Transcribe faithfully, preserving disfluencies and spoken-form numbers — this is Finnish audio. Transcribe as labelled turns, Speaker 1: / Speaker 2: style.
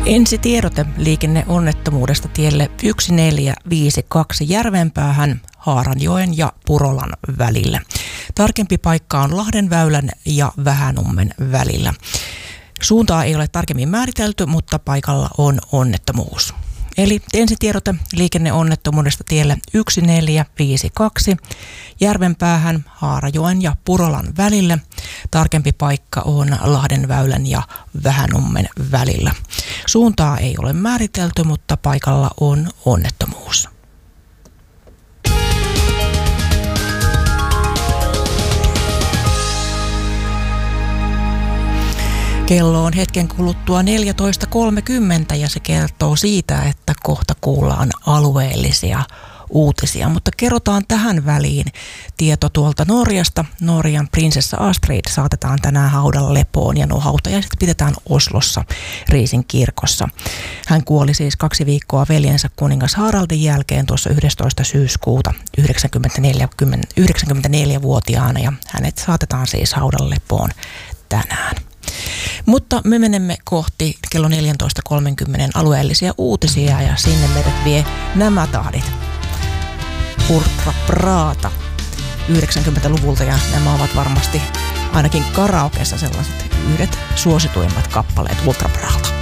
Speaker 1: Ensitiedote liikenneonnettomuudesta tielle yksi neljä viisi kaksi Järvenpäähän Haaranjoen ja Purolan välillä. Tarkempi paikka on Lahdenväylän ja Vähänummen välillä. Suuntaa ei ole tarkemmin määritelty, mutta paikalla on onnettomuus. Eli ensitiedote liikenneonnettomuudesta tielle yksi neljä viisi kaksi Järvenpäähän Haarajoen ja Purolan välillä. Tarkempi paikka on Lahdenväylän ja Vähänummen välillä. Suuntaa ei ole määritelty, mutta paikalla on onnettomuus. Kello on hetken kuluttua neljätoista kolmekymmentä ja se kertoo siitä, että kohta kuullaan alueellisia uutisia. Mutta kerrotaan tähän väliin tieto tuolta Norjasta. Norjan prinsessa Astrid saatetaan tänään haudalle lepoon ja nuo hautajaiset pidetään Oslossa Riisin kirkossa. Hän kuoli siis kaksi viikkoa veljensä kuningas Haraldin jälkeen tuossa yhdestoista syyskuuta yhdeksänkymmentäneljä-vuotiaana ja hänet saatetaan siis haudalle lepoon tänään. Mutta me menemme kohti kello neljätoista kolmekymmentä alueellisia uutisia ja sinne meidät vie nämä tahdit. Ultra Prata yhdeksänkymmentäluvulta ja nämä ovat varmasti ainakin karaokeessa sellaiset yhdet suosituimmat kappaleet Ultra Prata.